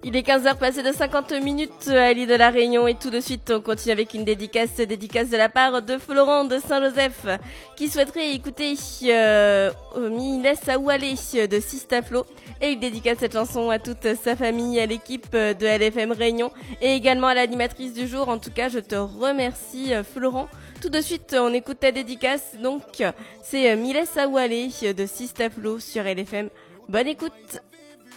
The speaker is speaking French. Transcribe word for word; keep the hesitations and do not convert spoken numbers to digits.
Il est quinze heures passées de cinquante minutes à l'île de la Réunion et tout de suite on continue avec une dédicace, dédicace de la part de Florent de Saint-Joseph qui souhaiterait écouter euh, Miles Aoualé de Sistaflo et il dédicace cette chanson à toute sa famille, à l'équipe de L F M Réunion et également à l'animatrice du jour. En tout cas je te remercie Florent. Tout de suite on écoute ta dédicace, donc c'est Miles Aoualé de Sistaflo sur L F M. Bonne écoute.